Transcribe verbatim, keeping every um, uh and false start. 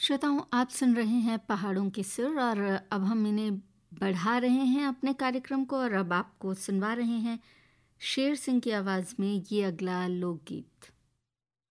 श्रोताओं, आप सुन रहे हैं पहाड़ों के सुर और अब हम इन्हें बढ़ा रहे हैं अपने कार्यक्रम को और अब आपको सुनवा रहे हैं शेर सिंह की आवाज़ में ये अगला लोकगीत।